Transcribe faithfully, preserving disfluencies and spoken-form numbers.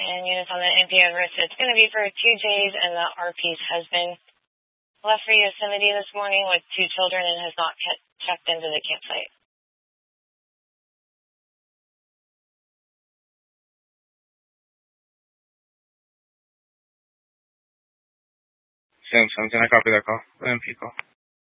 and units on the M P Everest. It's going to be for two J's, and the R P's husband left for Yosemite this morning with two children and has not checked into the campsite. Samsung, can I copy that call? The M P call.